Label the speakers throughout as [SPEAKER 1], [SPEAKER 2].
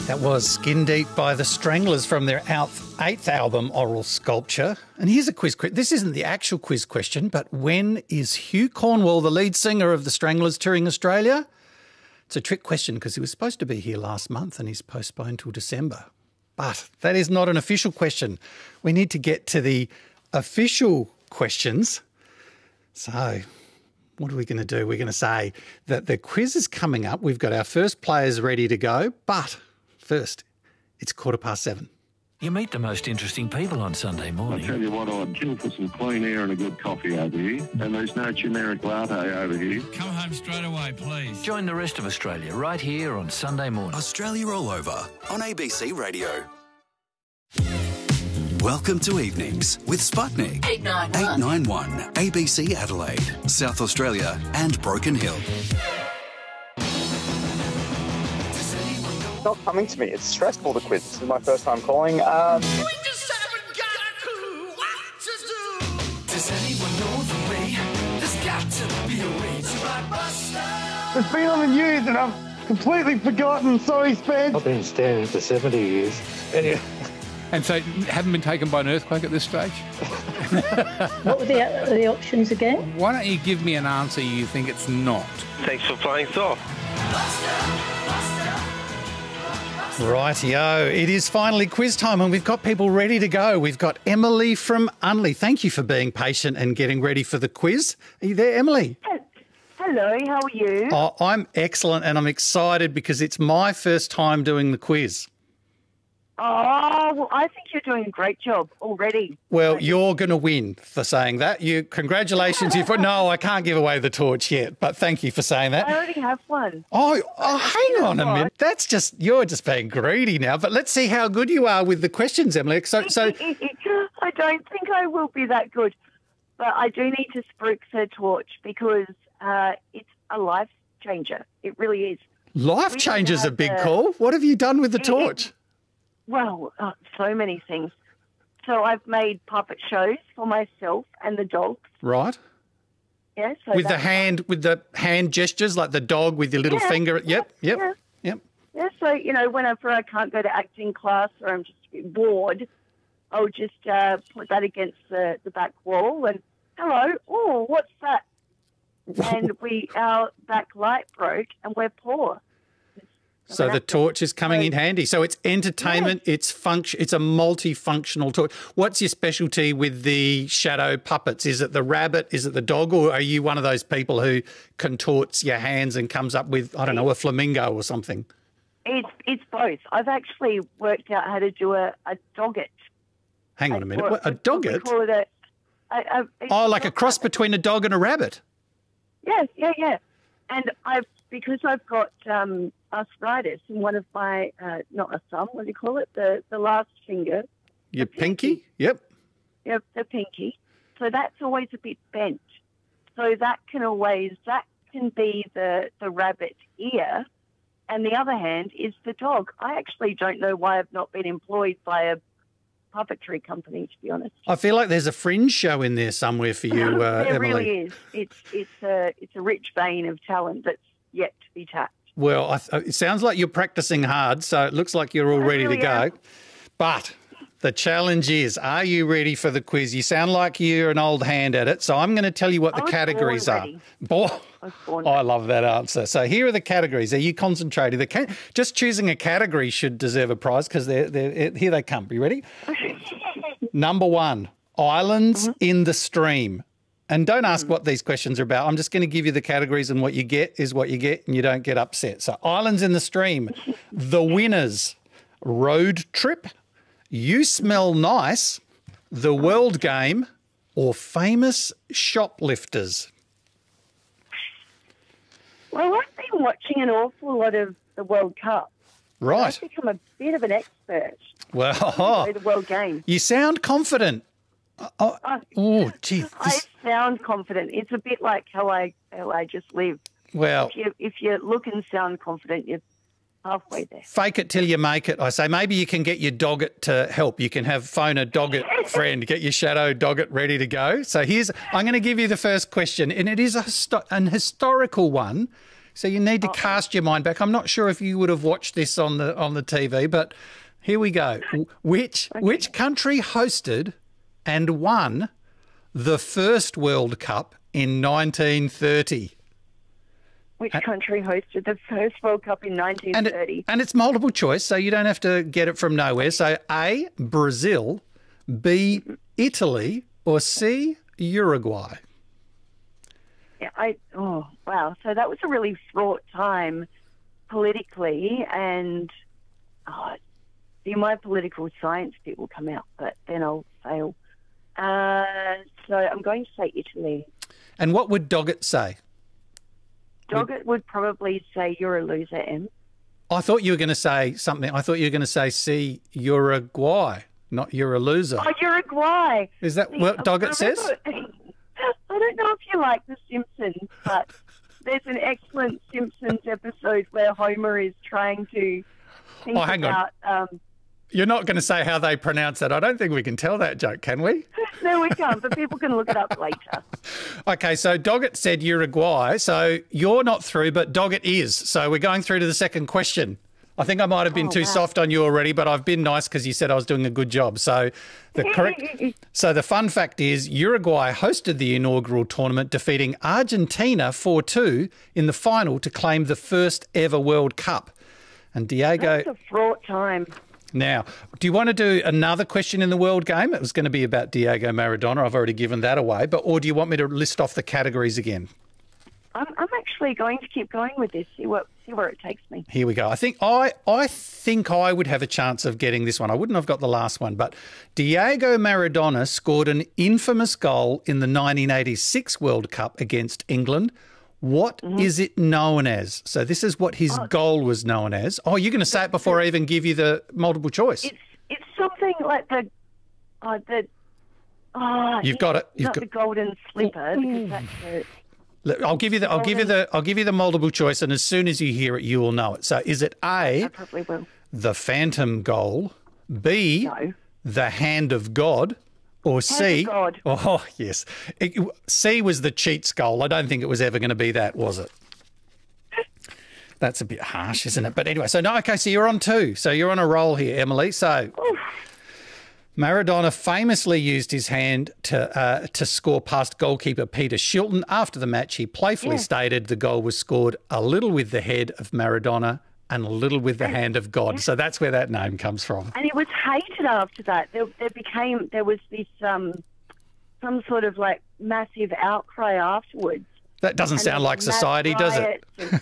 [SPEAKER 1] That was Skin Deep by The Stranglers from their eighth album, Oral Sculpture. And here's a quiz. This isn't the actual quiz question, but when is Hugh Cornwell, the lead singer of The Stranglers, touring Australia? It's a trick question because he was supposed to be here last month and he's postponed till December. But that is not an official question. We need to get to the official questions. So what are we going to do? We're going to say that the quiz is coming up. We've got our first players ready to go, but first, it's 7:15.
[SPEAKER 2] You meet the most interesting people on Sunday morning.
[SPEAKER 3] I tell you what, I'd kill for some clean air and a good coffee over here, and there's no generic latte over here.
[SPEAKER 4] Come home straight away, please.
[SPEAKER 2] Join the rest of Australia right here on Sunday morning.
[SPEAKER 5] Australia All Over on ABC Radio. Welcome to Evenings with Sputnik. 891 ABC Adelaide, South Australia and Broken Hill.
[SPEAKER 6] It's not coming to me. It's stressful, the quiz. This is my first time calling.
[SPEAKER 7] We just haven't got a clue what to do. Does anyone know the way? There's got to be a way to blockbuster.
[SPEAKER 8] It's been on the news and I've completely forgotten. Sorry, Spence.
[SPEAKER 9] I've been standing for 70 years. Anyway.
[SPEAKER 10] And so haven't been taken by an earthquake at this stage?
[SPEAKER 11] What were the options again?
[SPEAKER 10] Why don't you give me an answer you think it's not?
[SPEAKER 12] Thanks for playing soft.
[SPEAKER 1] Rightio, it is finally quiz time and we've got people ready to go. We've got Emily from Unley. Thank you for being patient and getting ready for the quiz. Are you there, Emily?
[SPEAKER 13] Hello, how are you?
[SPEAKER 1] Oh, I'm excellent and I'm excited because it's my first time doing the quiz.
[SPEAKER 13] Oh, well, I think you're doing a great job already.
[SPEAKER 1] Well, you're going to win for saying that. Congratulations. No, I can't give away the torch yet, but thank you for saying that.
[SPEAKER 13] I already have one.
[SPEAKER 1] Oh, hang on a minute. You're just being greedy now. But let's see how good you are with the questions, Emily. So
[SPEAKER 13] I don't think I will be that good, but I do need to spruik the torch because it's a life changer. It really is.
[SPEAKER 1] Life changer's a big call. What have you done with the torch?
[SPEAKER 13] Well, so many things. So I've made puppet shows for myself and the dogs.
[SPEAKER 1] Right.
[SPEAKER 13] Yeah. So
[SPEAKER 1] with the hand gestures, like the dog with your little finger. Yep.
[SPEAKER 13] Yeah. So whenever I can't go to acting class or I'm just a bit bored, I'll just put that against the back wall and hello. Oh, what's that? And our back light broke and we're poor.
[SPEAKER 1] So the torch is coming in handy. So it's entertainment, it's a multifunctional torch. What's your specialty with the shadow puppets? Is it the rabbit? Is it the dog? Or are you one of those people who contorts your hands and comes up with, I don't know, a flamingo or something?
[SPEAKER 13] It's both. I've actually worked out how to do a doggett.
[SPEAKER 1] Hang on a minute. What, a doggett?
[SPEAKER 13] We call it
[SPEAKER 1] like a cross between a dog and a rabbit?
[SPEAKER 13] Yeah. And because I've got arthritis in one of my, not a thumb, what do you call it? The last finger.
[SPEAKER 1] Your pinky? Yep.
[SPEAKER 13] Yep, the pinky. So that's always a bit bent. So that can be the rabbit ear, and the other hand is the dog. I actually don't know why I've not been employed by a puppetry company, to be honest.
[SPEAKER 1] I feel like there's a Fringe show in there somewhere for you,
[SPEAKER 13] There
[SPEAKER 1] Emily.
[SPEAKER 13] really is. It's a rich vein of talent that's yet to be tapped.
[SPEAKER 1] Well, it sounds like you're practicing hard, so it looks like you're all ready to go. But the challenge is, are you ready for the quiz? You sound like you're an old hand at it, so I'm going to tell you what the categories are. I love that answer. So here are the categories. Are you concentrating? Just choosing a category should deserve a prize because here they come. Are you ready? Number 1, islands in the stream. And don't ask what these questions are about. I'm just going to give you the categories and what you get is what you get and you don't get upset. So islands in the stream, the winners, road trip, you smell nice, the world game, or famous shoplifters.
[SPEAKER 13] Well, I've been watching an awful lot of the World Cup.
[SPEAKER 1] Right.
[SPEAKER 13] I've become a bit of an expert.
[SPEAKER 1] Well,
[SPEAKER 13] the world game.
[SPEAKER 1] You sound confident. Gee.
[SPEAKER 13] I sound confident. It's a bit like how I just live.
[SPEAKER 1] Well,
[SPEAKER 13] if you look and sound confident, you're halfway there.
[SPEAKER 1] Fake it till you make it. I say maybe you can get your doggett to help. You can phone a doggett friend, get your shadow doggett ready to go. So I'm going to give you the first question, and it is an historical one. So you need to cast your mind back. I'm not sure if you would have watched this on the TV, but here we go. Which country hosted and won the first World Cup in 1930?
[SPEAKER 13] Which country hosted the first World Cup in 1930?
[SPEAKER 1] And it's multiple choice, so you don't have to get it from nowhere. So A, Brazil, B, Italy, or C, Uruguay?
[SPEAKER 13] Yeah, wow. So that was a really fraught time politically, and my political science bit will come out, but then I'll fail. So I'm going to say Italy.
[SPEAKER 1] And what would Doggett say?
[SPEAKER 13] Doggett would probably say you're a loser, Em.
[SPEAKER 1] I thought you were going to say something. I thought you were going to say C, Uruguay, not you're a loser.
[SPEAKER 13] Oh, Uruguay.
[SPEAKER 1] Is that what Doggett says?
[SPEAKER 13] I don't know if you like The Simpsons, but there's an excellent Simpsons episode where Homer is trying to think
[SPEAKER 1] hang on. You're not going to say how they pronounce that. I don't think we can tell that joke, can we?
[SPEAKER 13] No, we can't, but people can look it up later.
[SPEAKER 1] Okay, so Doggett said Uruguay, so you're not through, but Doggett is. So we're going through to the second question. I think I might have been too soft on you already, but I've been nice because you said I was doing a good job. So the fun fact is Uruguay hosted the inaugural tournament, defeating Argentina 4-2 in the final to claim the first ever World Cup. And Diego...
[SPEAKER 13] That's a fraught time.
[SPEAKER 1] Now, do you want to do another question in the world game? It was going to be about Diego Maradona. I've already given that away. Or do you want me to list off the categories again?
[SPEAKER 13] I'm actually going to keep going with this, see where it takes me.
[SPEAKER 1] Here we go. I think I would have a chance of getting this one. I wouldn't have got the last one, but Diego Maradona scored an infamous goal in the 1986 World Cup against England. What is it known as? So this is what his goal was known as. Oh, you're going to say it before I even give you the multiple choice.
[SPEAKER 13] It's something like
[SPEAKER 1] You've got it.
[SPEAKER 13] The golden slipper, because that's the...
[SPEAKER 1] I'll give you the multiple choice, and as soon as you hear it, you will know it. So is it A,
[SPEAKER 13] I probably will.
[SPEAKER 1] the phantom goal, B,
[SPEAKER 13] no,
[SPEAKER 1] the hand of God, or C,
[SPEAKER 13] God.
[SPEAKER 1] Oh yes, C was the cheats goal. I don't think it was ever going to be that, was it? That's a bit harsh, isn't it? But anyway, so you're on 2. So you're on a roll here, Emily. So Maradona famously used his hand to score past goalkeeper Peter Shilton. After the match, he playfully stated the goal was scored a little with the head of Maradona and a little with the hand of God. So that's where that name comes from.
[SPEAKER 13] And it was hated after that. There was this some sort of like massive outcry afterwards.
[SPEAKER 1] That doesn't sound like society, does it?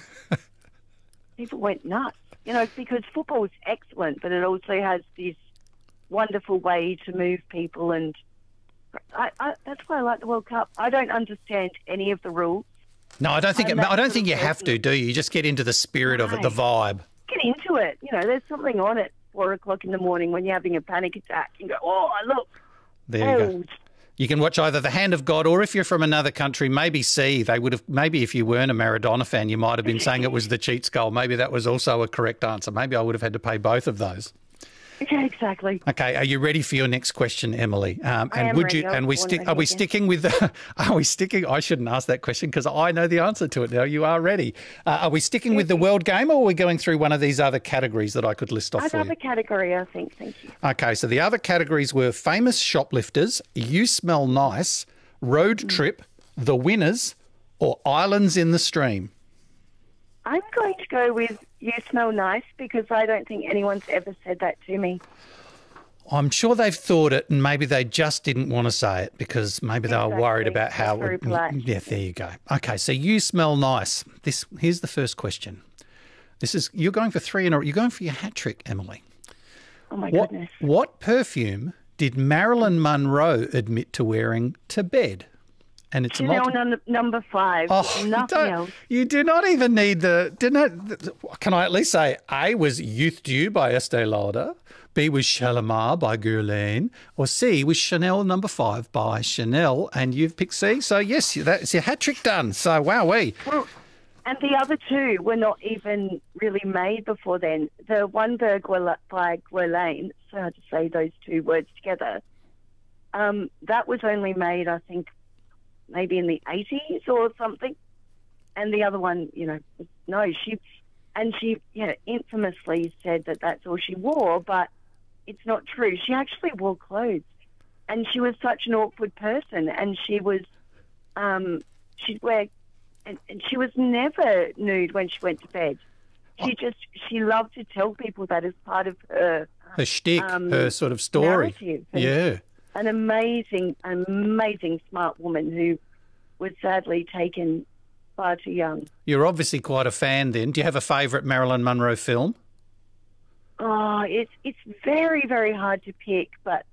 [SPEAKER 13] People went nuts, because football is excellent, but it also has this wonderful way to move people, and that's why I like the World Cup. I don't understand any of the rules.
[SPEAKER 1] No, I don't think you have to, do you? You just get into the spirit of it, the vibe.
[SPEAKER 13] Get into it. There's something on at 4:00 in the morning when you're having a panic attack. You go, look.
[SPEAKER 1] There you go. You can watch either The Hand of God, or if you're from another country, maybe C. They would have, maybe if you weren't a Maradona fan, you might have been saying it was the cheats goal. Maybe that was also a correct answer. Maybe I would have had to pay both of those.
[SPEAKER 13] Yeah, exactly.
[SPEAKER 1] Okay, are you ready for your next question, Emily?
[SPEAKER 13] I am ready.
[SPEAKER 1] Are we sticking with the? Are we sticking? I shouldn't ask that question because I know the answer to it now. You are ready. Are we sticking with the world game, or are we going through one of these other categories that I could list off for you?
[SPEAKER 13] Another category, I think. Thank you.
[SPEAKER 1] Okay, so the other categories were famous shoplifters, You Smell Nice, Road Trip, The Winners, or Islands in the Stream.
[SPEAKER 13] I'm going to go with You Smell Nice because I don't think anyone's ever said that to me.
[SPEAKER 1] I'm sure they've thought it, and maybe they just didn't want to say it because maybe they were worried about how.
[SPEAKER 13] Very polite.
[SPEAKER 1] Yeah, there you go. Okay, so You Smell Nice. Here's the first question. You're going for 3 in a row. You're going for your hat trick, Emily.
[SPEAKER 13] Oh my goodness!
[SPEAKER 1] What perfume did Marilyn Monroe admit to wearing to bed? And it's
[SPEAKER 13] Chanel number 5. Nothing else.
[SPEAKER 1] You do not even need can I at least say A was Youth Dew by Estee Lauder, B was Shalimar by Guerlain, or C was Chanel number 5 by Chanel, and you've picked C. So yes, that's your hat trick done. So wowee.
[SPEAKER 13] Well, and the other 2 were not even really made before then. The one by Guerlain, so hard to say those 2 words together, that was only made, I think, maybe in the 80s or something. And the other one, no, she infamously said that that's all she wore, but it's not true. She actually wore clothes, and she was such an awkward person, and she'd wear, and she was never nude when she went to bed. She loved to tell people that as part of her
[SPEAKER 1] shtick, her sort of story. Yeah.
[SPEAKER 13] An amazing smart woman who was sadly taken far too young.
[SPEAKER 1] You're obviously quite a fan then. Do you have a favourite Marilyn Monroe film?
[SPEAKER 13] Oh, it's very, very hard to pick, but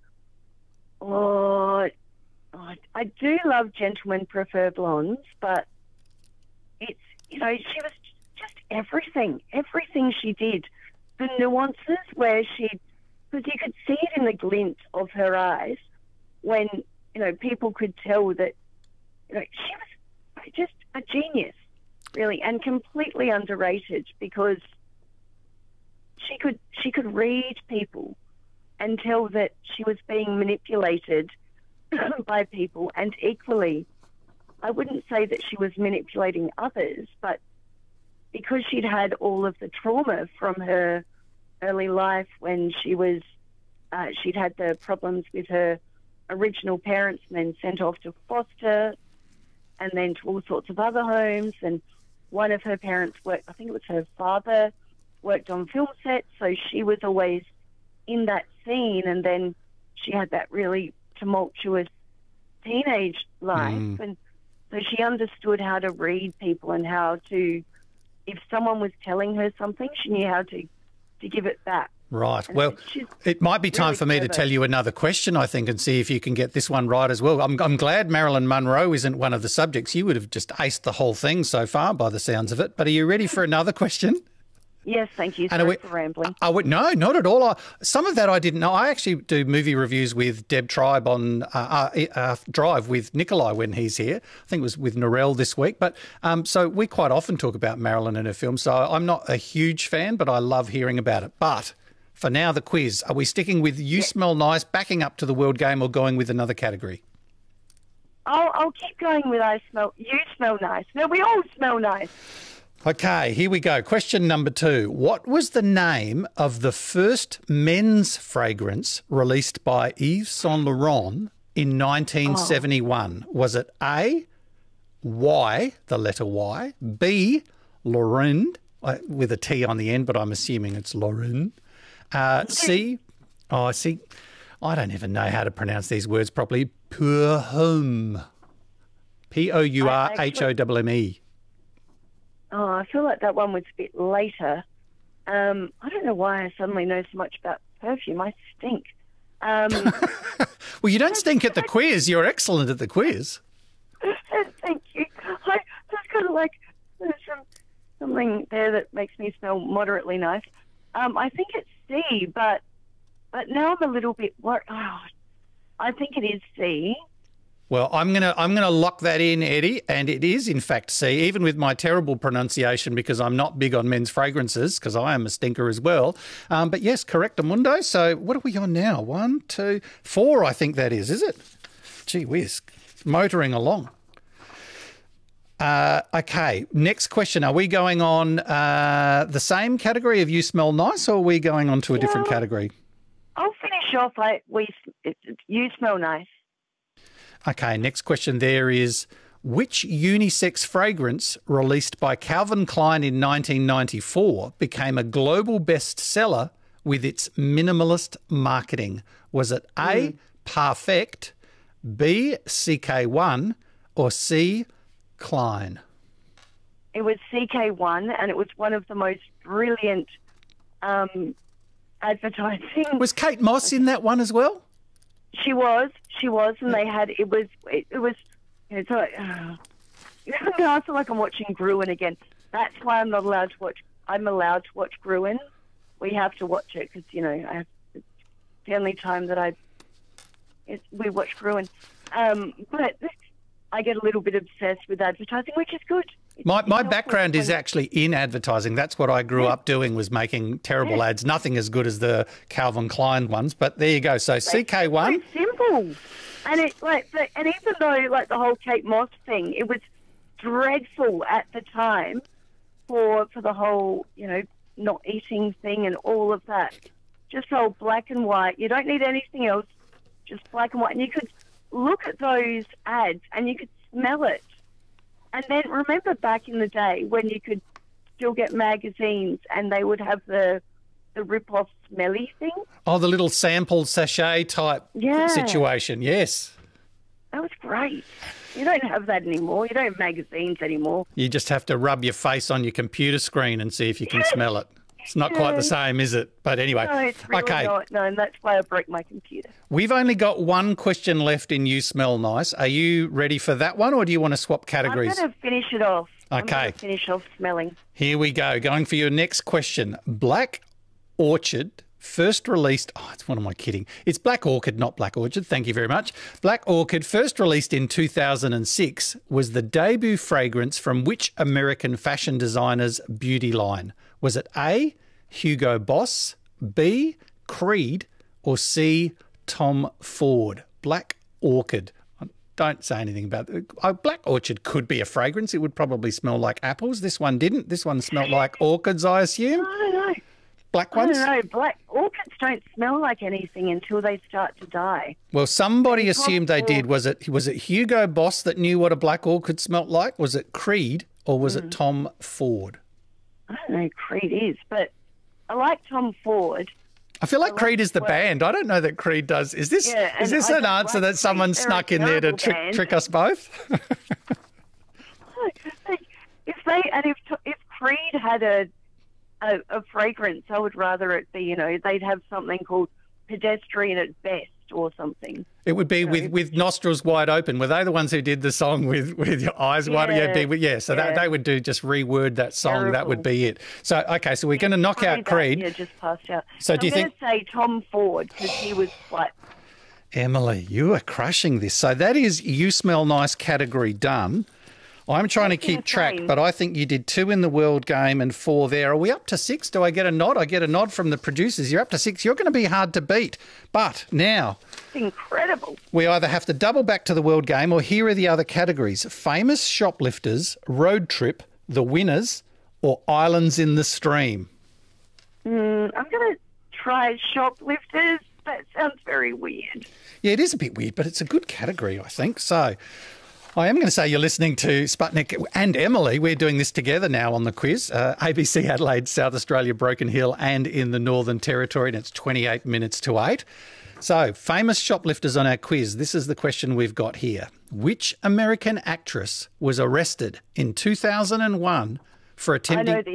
[SPEAKER 13] I do love Gentlemen Prefer Blondes, but it's, she was just everything she did. The nuances where because you could see it in the glint of her eyes when, people could tell that, she was just a genius, really, and completely underrated because she could read people and tell that she was being manipulated by people, and equally, I wouldn't say that she was manipulating others, but because she'd had all of the trauma from her early life when she'd had the problems with her original parents and then sent off to foster and then to all sorts of other homes, and one of her parents worked, I think it was her father, worked on film sets, so she was always in that scene, and then she had that really tumultuous teenage life, and so she understood how to read people and how to, if someone was telling her something, she knew how to give it back.
[SPEAKER 1] Right. Well, it might be time
[SPEAKER 13] really
[SPEAKER 1] for me to tell you another question, I think, and see if you can get this one right as well. I'm glad Marilyn Monroe isn't one of the subjects. You would have just aced the whole thing so far by the sounds of it. But are you ready for another question?
[SPEAKER 13] Yes, thank you. Sorry for rambling.
[SPEAKER 1] No, not at all. Some of that I didn't know. I actually do movie reviews with Deb Tribe on Drive with Nikolai when he's here. I think it was with Norell this week. But so we quite often talk about Marilyn and her films. So I'm not a huge fan, but I love hearing about it. But for now, the quiz. Are we sticking with You Smell Nice, backing up to the World Game, or going with another category?
[SPEAKER 13] I'll keep going with You Smell Nice. No, we all smell nice.
[SPEAKER 1] Okay, here we go. Question number 2. What was the name of the first men's fragrance released by Yves Saint Laurent in 1971? Was it A, Y, the letter Y, B, Laurent, with a T on the end, but I'm assuming it's Laurent, C, I don't even know how to pronounce these words properly, Pourhomme, Pourhomme.
[SPEAKER 13] Oh, I feel like that one was a bit later. I don't know why I suddenly know so much about perfume. I stink.
[SPEAKER 1] Well, you don't stink at the quiz. You're excellent at the quiz.
[SPEAKER 13] Thank you. I just kind of like there's something there that makes me smell moderately nice. I think it's C, but now I'm a little bit worried. Oh, I think it is C.
[SPEAKER 1] Well, I'm gonna lock that in, Eddie, and it is in fact C, even with my terrible pronunciation because I'm not big on men's fragrances because I am a stinker as well. But yes, correctamundo. So what are we on now? 1, 2, 4, I think that is it? Gee whiz, motoring along. Okay, next question. Are we going on the same category of You Smell Nice, or are we going on to a different category?
[SPEAKER 13] I'll finish off You Smell Nice.
[SPEAKER 1] Okay, next question there is, which unisex fragrance released by Calvin Klein in 1994 became a global bestseller with its minimalist marketing? Was it A, Parfect, B, CK1, or C, Klein?
[SPEAKER 13] It was CK1, and it was one of the most brilliant advertising.
[SPEAKER 1] Was Kate Moss in that one as well?
[SPEAKER 13] She was, and they had, it was, it's like, I feel like I'm watching Gruen again. That's why I'm not allowed to watch, I'm allowed to watch Gruen. We have to watch it because, it's the only time that we watch Gruen. But I get a little bit obsessed with advertising, which is good.
[SPEAKER 1] My background is actually in advertising. That's what I grew up doing, was making terrible ads. Nothing as good as the Calvin Klein ones, but there you go. So CK1.
[SPEAKER 13] It's simple. And and even though the whole Kate Moss thing, it was dreadful at the time for the whole, not eating thing and all of that. Just all black and white. You don't need anything else, just black and white. And you could look at those ads and you could smell it. And then remember back in the day when you could still get magazines and they would have the rip-off smelly thing?
[SPEAKER 1] Oh, the little sample sachet type situation, yes.
[SPEAKER 13] That was great. You don't have that anymore. You don't have magazines anymore.
[SPEAKER 1] You just have to rub your face on your computer screen and see if you can smell it. It's not quite the same, is it? But anyway.
[SPEAKER 13] No, it's really not. No, and that's why I broke my computer.
[SPEAKER 1] We've only got one question left in You Smell Nice. Are you ready for that one, or do you want to swap categories?
[SPEAKER 13] I'm going to finish it off.
[SPEAKER 1] Okay.
[SPEAKER 13] I'm going to finish off smelling.
[SPEAKER 1] Here we go. Going for your next question. Black Orchid first released... Oh, what am I kidding? It's Black Orchid, not Black Orchid. Thank you very much. Black Orchid, first released in 2006, was the debut fragrance from which American fashion designer's beauty line? Was it A, Hugo Boss, B, Creed, or C, Tom Ford? Black Orchid. Don't say anything about it. Black Orchid could be a fragrance. It would probably smell like apples. This one didn't. This one smelled like orchids, I assume.
[SPEAKER 13] I don't know.
[SPEAKER 1] Black ones?
[SPEAKER 13] I don't know. Black orchids don't smell like anything until they start to die.
[SPEAKER 1] Well, somebody assumed they did. Was it Hugo Boss that knew what a black orchid smelt like? Was it Creed or was it Tom Ford?
[SPEAKER 13] I don't know who Creed is, but I like Tom Ford.
[SPEAKER 1] I feel like Creed is the band. I don't know that Creed does. Is this an answer that someone snuck in there to trick us both?
[SPEAKER 13] If Creed had a fragrance, I would rather it be, they'd have something called Pedestrian at Best or something.
[SPEAKER 1] It would be with nostrils wide open. Were they the ones who did the song with your eyes wide open? Yeah, so they would just reword that song. Terrible. That would be it. So, okay, so we're going to knock out Creed.
[SPEAKER 13] Yeah, just passed out.
[SPEAKER 1] So do you think...
[SPEAKER 13] I'm going to say Tom Ford because he was like...
[SPEAKER 1] Emily, you are crushing this. So that is You Smell Nice category done. I'm trying to keep track, but I think you did 2 in the World Game and 4 there. Are we up to 6? Do I get a nod? I get a nod from the producers. You're up to 6. You're going to be hard to beat. But now...
[SPEAKER 13] It's incredible.
[SPEAKER 1] We either have to double back to the World Game or here are the other categories. Famous Shoplifters, Road Trip, The Winners, or Islands in the Stream.
[SPEAKER 13] I'm going to try Shoplifters. That sounds very weird.
[SPEAKER 1] Yeah, it is a bit weird, but it's a good category, I think. So... I am going to say you're listening to Sputnik and Emily. We're doing this together now on the quiz. ABC Adelaide, South Australia, Broken Hill and in the Northern Territory, and it's 28 minutes to 8. So, famous shoplifters on our quiz. This is the question we've got here. Which American actress was arrested in 2001 for attempting...
[SPEAKER 13] I know this.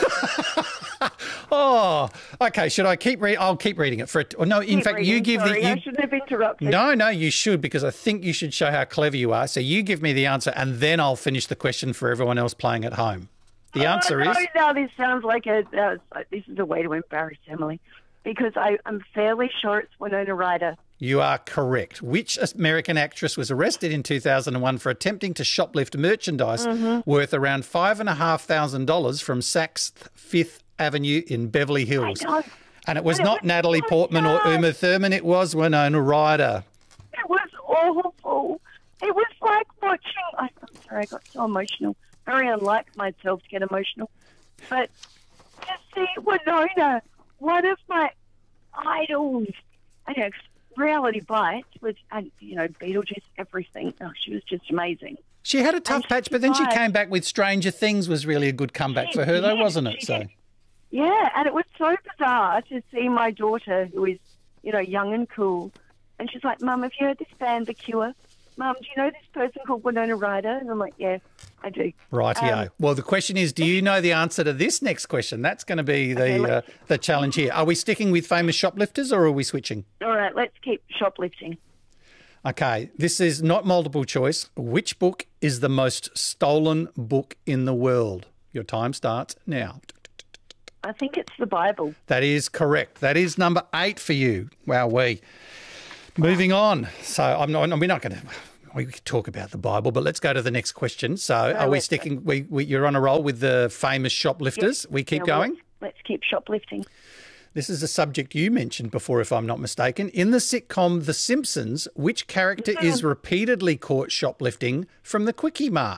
[SPEAKER 1] Oh, okay. Should I keep reading? I'll keep reading it. You give
[SPEAKER 13] Sorry, I shouldn't have interrupted.
[SPEAKER 1] No, you should, because I think you should show how clever you are. So you give me the answer and then I'll finish the question for everyone else playing at home. The answer is...
[SPEAKER 13] No, this sounds like this is a way to embarrass Emily, because I'm fairly sure it's Winona Ryder.
[SPEAKER 1] You are correct. Which American actress was arrested in 2001 for attempting to shoplift merchandise worth around $5,500 from Saks Fifth Avenue in Beverly Hills? And it was not Natalie Portman or Uma Thurman. It was Winona Ryder.
[SPEAKER 13] It was awful. It was like watching... I'm sorry, I got so emotional. Very unlike myself to get emotional. But to see Winona, one of my idols, Reality Bites was, Beetlejuice, everything. Oh, she was just amazing.
[SPEAKER 1] She had a tough patch, but then she came back with Stranger Things was really a good comeback for her, though, wasn't it? So.
[SPEAKER 13] Yeah, and it was so bizarre to see my daughter, who is, young and cool, and she's like, Mum, have you heard this band, The Cure? Mum, do you know this person called Winona Ryder? And I'm like, yeah, I do.
[SPEAKER 1] Rightio. Well, the question is, do you know the answer to this next question? That's going to be the challenge here. Are we sticking with famous shoplifters or are we switching?
[SPEAKER 13] All right, let's keep shoplifting.
[SPEAKER 1] Okay, this is not multiple choice. Which book is the most stolen book in the world? Your time starts now.
[SPEAKER 13] I think it's the Bible.
[SPEAKER 1] That is correct. That is number 8 for you. Wowee. Moving on. So we're not going to... We could talk about the Bible, but let's go to the next question. So are we sticking... You're on a roll with the famous shoplifters. Yep. We keep going?
[SPEAKER 13] Let's keep shoplifting.
[SPEAKER 1] This is a subject you mentioned before, if I'm not mistaken. In the sitcom The Simpsons, which character is repeatedly caught shoplifting from the Quickie Mart?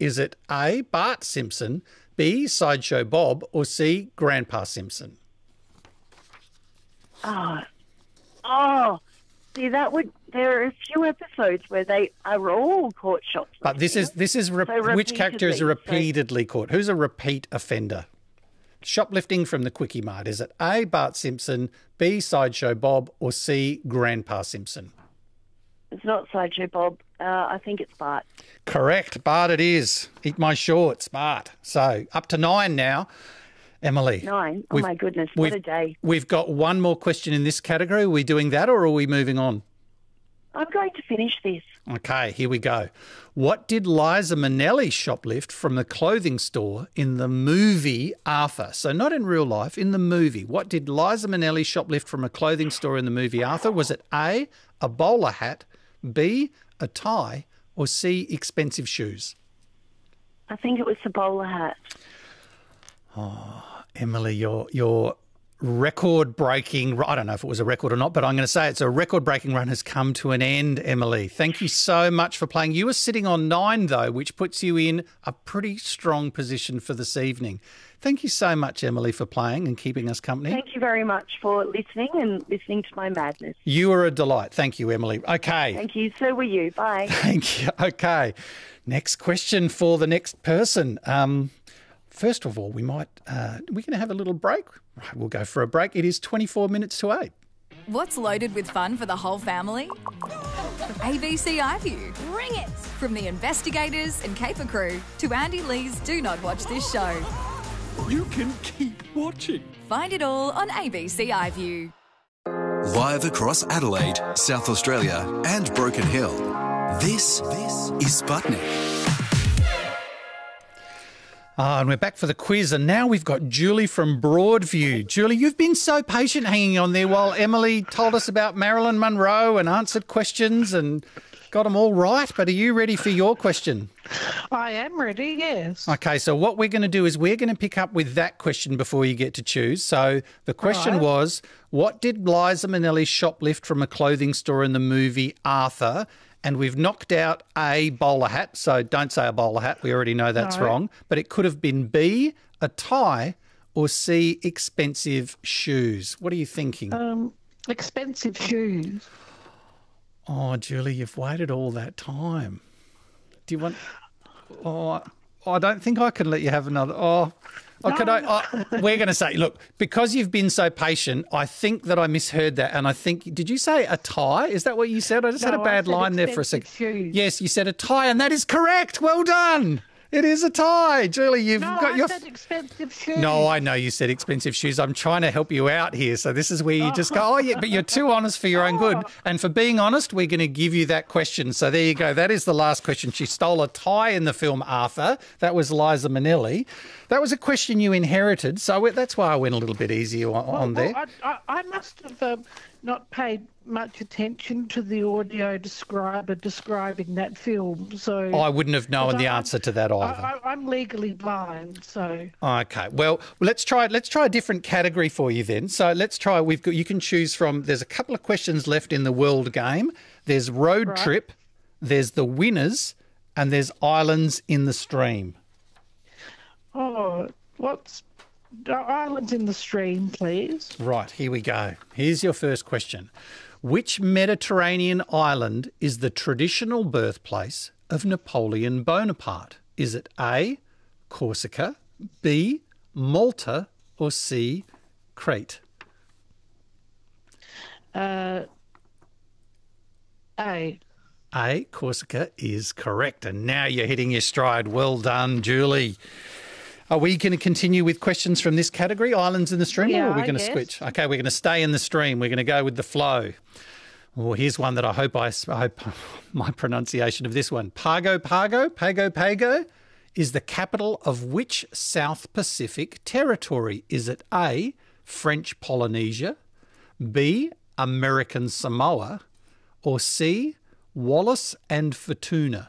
[SPEAKER 1] Is it A, Bart Simpson, B, Sideshow Bob, or C, Grandpa Simpson?
[SPEAKER 13] See, there are a few episodes where they are all caught shoplifting.
[SPEAKER 1] But which character is repeatedly caught? Who's a repeat offender? Shoplifting from the Quickie Mart. Is it A, Bart Simpson, B, Sideshow Bob, or C, Grandpa Simpson?
[SPEAKER 13] It's not Sideshow Bob. I think it's Bart.
[SPEAKER 1] Correct. Bart it is. Eat my shorts, Bart. So up to 9 now. Emily.
[SPEAKER 13] 9? Oh, my goodness. What a day.
[SPEAKER 1] We've got one more question in this category. Are we doing that or are we moving on?
[SPEAKER 13] I'm going to finish this.
[SPEAKER 1] Okay, here we go. What did Liza Minnelli shoplift from the clothing store in the movie Arthur? So not in real life, in the movie. What did Liza Minnelli shoplift from a clothing store in the movie Arthur? Was it A, a bowler hat, B, a tie, or C, expensive shoes?
[SPEAKER 13] I think it was the bowler hat.
[SPEAKER 1] Oh, Emily, your record-breaking, I don't know if it was a record or not, but I'm going to say it's a record-breaking run has come to an end, Emily. Thank you so much for playing. You were sitting on 9, though, which puts you in a pretty strong position for this evening. Thank you so much, Emily, for playing and keeping us company.
[SPEAKER 13] Thank you very much for listening and listening to my madness.
[SPEAKER 1] You were a delight. Thank you, Emily. Okay.
[SPEAKER 13] Thank you. So were you. Bye.
[SPEAKER 1] Thank you. Okay. Next question for the next person. First of all, we're going to have a little break. Right, we'll go for a break. It is 24 minutes to 8.
[SPEAKER 12] What's loaded with fun for the whole family? ABC iView. Bring it! From the investigators and caper crew to Andy Lee's Do Not Watch This Show.
[SPEAKER 5] You can keep watching.
[SPEAKER 12] Find it all on ABC iView.
[SPEAKER 5] Live across Adelaide, South Australia and Broken Hill. This is Sputnik.
[SPEAKER 1] And we're back for the quiz, and now we've got Julie from Broadview. Julie, you've been so patient hanging on there while Emily told us about Marilyn Monroe and answered questions and got them all right, but are you ready for your question?
[SPEAKER 14] I am ready, yes.
[SPEAKER 1] Okay, so what we're going to do is we're going to pick up with that question before you get to choose. So the question was, what did Liza Minnelli shoplift from a clothing store in the movie Arthur? And we've knocked out A, bowler hat, so don't say a bowler hat. We already know that's wrong. But it could have been B, a tie, or C, expensive shoes. What are you thinking?
[SPEAKER 14] Expensive shoes.
[SPEAKER 1] Oh, Julie, you've waited all that time. Do you want... Oh, I don't think I can let you have another... we're going to say, look, because you've been so patient, I think that I misheard that. And I think, did you say a tie? Is that what you said? I just had a bad line there for a second.
[SPEAKER 14] Shoes.
[SPEAKER 1] Yes, you said a tie, and that is correct. Well done. It is a tie. Julie, I said
[SPEAKER 14] expensive shoes.
[SPEAKER 1] No, I know you said expensive shoes. I'm trying to help you out here. So this is where you just go, yeah, but you're too honest for your own good. And for being honest, we're going to give you that question. So there you go. That is the last question. She stole a tie in the film Arthur. That was Liza Minnelli. That was a question you inherited. So that's why I went a little bit easier on there.
[SPEAKER 14] I must have not paid much attention to the audio describer describing that film. So
[SPEAKER 1] I wouldn't have known the answer to that either.
[SPEAKER 14] I'm legally blind, so.
[SPEAKER 1] Okay. Well, let's try a different category for you then. So let's try. You can choose from. There's a couple of questions left in the world game. There's road trip. There's the winners, and there's islands in the stream.
[SPEAKER 14] Oh, what's islands in the stream, please?
[SPEAKER 1] Right, here we go. Here's your first question. Which Mediterranean island is the traditional birthplace of Napoleon Bonaparte? Is it A, Corsica, B, Malta, or C, Crete?
[SPEAKER 14] A.
[SPEAKER 1] A, Corsica is correct. And now you're hitting your stride. Well done, Julie. Are we going to continue with questions from this category, islands in the stream, or are we going to switch? Okay, we're going to stay in the stream. We're going to go with the flow. Well, here's one that I hope my pronunciation of this one. Pago Pago is the capital of which South Pacific territory? Is it A, French Polynesia, B, American Samoa, or C, Wallis and Futuna?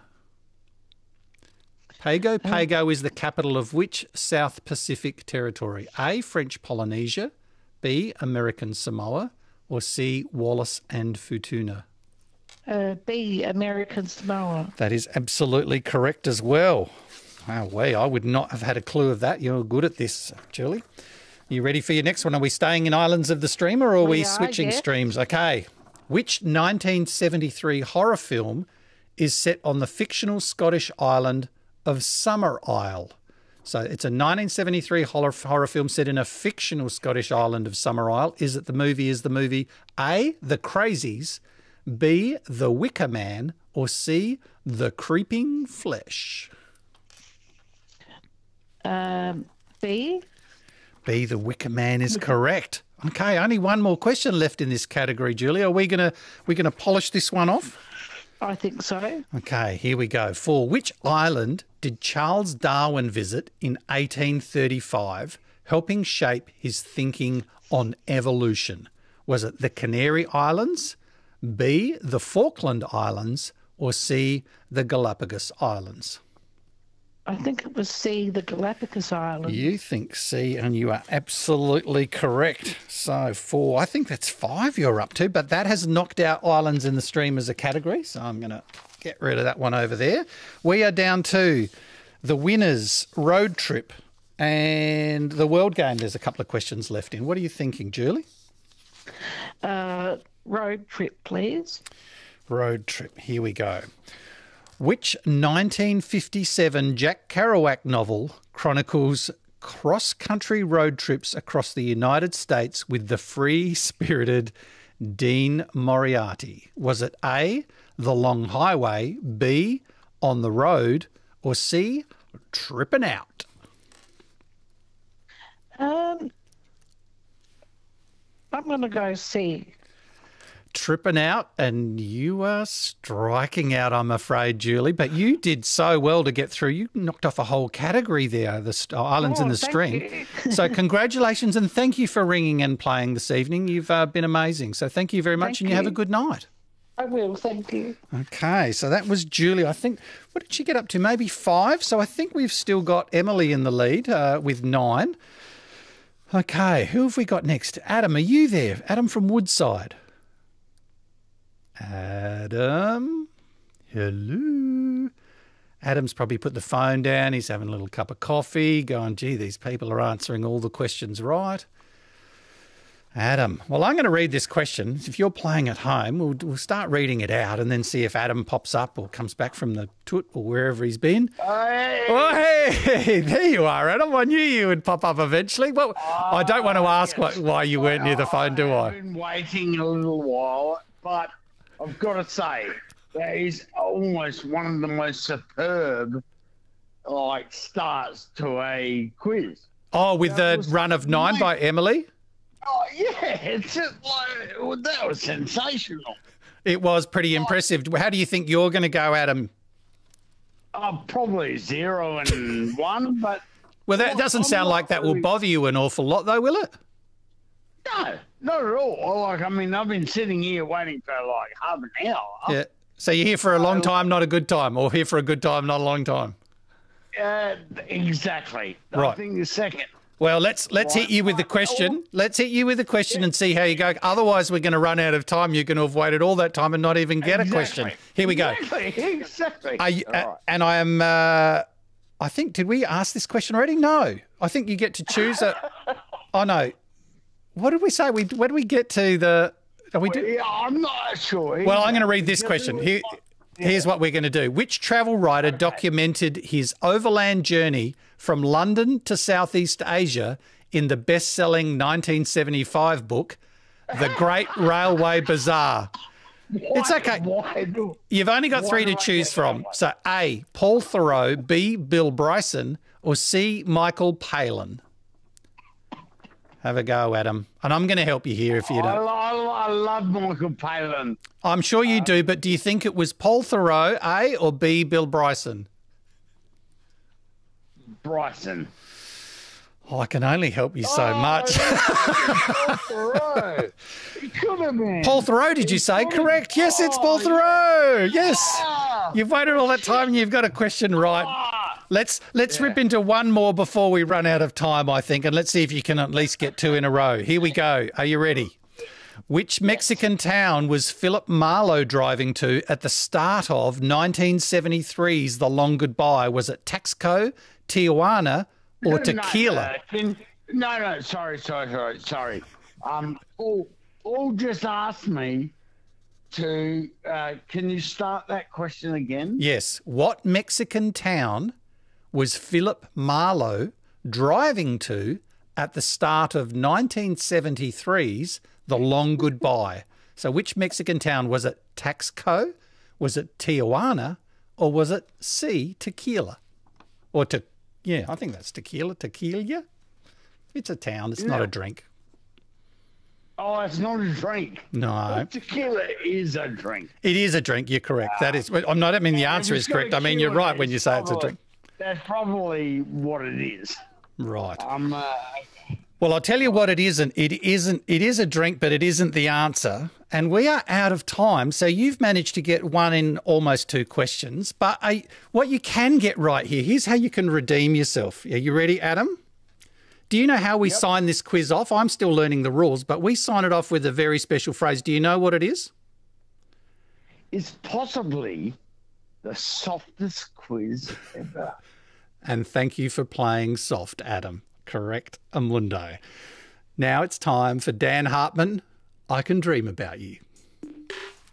[SPEAKER 1] Pago is the capital of which South Pacific territory? A, French Polynesia, B, American Samoa, or C, Wallis and Futuna?
[SPEAKER 14] B, American Samoa.
[SPEAKER 1] That is absolutely correct as well. Wow, I would not have had a clue of that. You're good at this, Julie. You ready for your next one? Are we staying in Islands of the Stream or are we switching streams? Okay. Which 1973 horror film is set on the fictional Scottish island of Summer Isle? So it's a 1973 horror film set in a fictional Scottish island of Summer Isle. Is the movie A, The Crazies, B, The Wicker Man, or C, The Creeping Flesh?
[SPEAKER 14] B.
[SPEAKER 1] B, The Wicker Man is correct. Okay, only one more question left in this category, Julie. Are we gonna polish this one off?
[SPEAKER 14] I think so.
[SPEAKER 1] Okay, here we go. For which island did Charles Darwin visit in 1835, helping shape his thinking on evolution? Was it the Canary Islands, B, the Falkland Islands, or C, the Galapagos Islands?
[SPEAKER 14] I think it was C, the Galapagos Islands.
[SPEAKER 1] You think C, and you are absolutely correct. So I think that's 5 you're up to, but that has knocked out Islands in the Stream as a category, so I'm going to get rid of that one over there. We are down to the winners, road trip, and the world game. There's a couple of questions left in. What are you thinking, Julie?
[SPEAKER 14] Road trip, please.
[SPEAKER 1] Road trip. Here we go. Which 1957 Jack Kerouac novel chronicles cross-country road trips across the United States with the free-spirited Dean Moriarty? Was it A, The Long Highway, B, On the Road, or C, Trippin' Out?
[SPEAKER 14] I'm going to go C.
[SPEAKER 1] Tripping Out, and you are striking out, I'm afraid, Julie. But you did so well to get through. You knocked off a whole category there, the Islands in the Stream. So congratulations, and thank you for ringing and playing this evening. You've been amazing. So thank you very much, and you have a good night.
[SPEAKER 14] I will, thank you.
[SPEAKER 1] Okay, so that was Julie. I think, what did she get up to? Maybe 5? So I think we've still got Emily in the lead with 9. Okay, who have we got next? Adam, are you there? Adam from Woodside. Adam, hello. Adam's probably put the phone down. He's having a little cup of coffee, going, gee, these people are answering all the questions right. Adam, well, I'm going to read this question. If you're playing at home, we'll start reading it out and then see if Adam pops up or comes back from the toot or wherever he's been.
[SPEAKER 8] Hey.
[SPEAKER 1] Oh, hey, there you are, Adam. I knew you would pop up eventually. Well, I don't want to ask why you weren't near the phone, do I?
[SPEAKER 8] I've been waiting a little while, but I've got to say, that is almost one of the most superb, starts to a quiz.
[SPEAKER 1] Oh, with the run of 9 by Emily?
[SPEAKER 8] Oh, yeah, it's just that was sensational.
[SPEAKER 1] It was pretty impressive. How do you think you're going to go, Adam?
[SPEAKER 8] Probably 0 and 1, but...
[SPEAKER 1] Well, that doesn't sound like that will bother you an awful lot, though, will it?
[SPEAKER 8] No, not at all. I've been sitting here waiting for half an hour.
[SPEAKER 1] Yeah. So you're here for a long time, not a good time, or here for a good time, not a long time?
[SPEAKER 8] Exactly.
[SPEAKER 1] Right.
[SPEAKER 8] I think the second.
[SPEAKER 1] Well, let's hit you with the question. Let's hit you with the question and see how you go. Otherwise, we're going to run out of time. You're going to have waited all that time and not even get a question. Here we go.
[SPEAKER 8] Exactly.
[SPEAKER 1] And I am... I think, did we ask this question already? No. I think you get to choose Oh, no. What did we say? Where did we get to the...
[SPEAKER 8] I'm not sure.
[SPEAKER 1] Well, I'm going to read this question. Here's what we're going to do. Which travel writer documented his overland journey from London to Southeast Asia in the best-selling 1975 book, The Great Railway Bazaar? It's okay. You've only got 3 to choose from. So A, Paul Thoreau, B, Bill Bryson, or C, Michael Palin. Have a go, Adam. And I'm going to help you here if you don't.
[SPEAKER 8] I love Michael Palin.
[SPEAKER 1] I'm sure you do, but do you think it was Paul Thoreau, A, or B, Bill Bryson?
[SPEAKER 8] Bryson.
[SPEAKER 1] Oh, I can only help you so much.
[SPEAKER 8] Paul Thoreau. It could have been.
[SPEAKER 1] Paul Thoreau, did you say? Correct. Yes, it's Paul Thoreau. Yes. You've waited all that time and you've got a question right. Let's rip into one more before we run out of time, I think, and let's see if you can at least get 2 in a row. Here we go. Are you ready? Which Mexican town was Philip Marlowe driving to at the start of 1973's The Long Goodbye? Was it Taxco, Tijuana, or Tequila?
[SPEAKER 8] No, sorry. All just asked me to, can you start that question again?
[SPEAKER 1] Yes. What Mexican town was Philip Marlowe driving to at the start of 1973's The Long Goodbye? So which Mexican town? Was it Taxco? Was it Tijuana? Or was it C, Tequila? Or I think that's Tequila. Tequila? It's a town. It's not a drink.
[SPEAKER 8] Oh, it's not a drink.
[SPEAKER 1] No.
[SPEAKER 8] Tequila is a drink.
[SPEAKER 1] It is a drink. You're correct. That is. I don't mean the answer is correct. I mean, you're right when you say it's a drink.
[SPEAKER 8] That's probably what it is.
[SPEAKER 1] Right. Well, I'll tell you what it isn't. It is a drink, but it isn't the answer. And we are out of time. So you've managed to get one in almost two questions. But what you can get right here's how you can redeem yourself. Are you ready, Adam? Do you know how we sign this quiz off? I'm still learning the rules, but we sign it off with a very special phrase. Do you know what it is?
[SPEAKER 8] It's possibly the softest quiz ever.
[SPEAKER 1] And thank you for playing soft, Adam. Correct, Amundo. Now it's time for Dan Hartman. I Can Dream About You.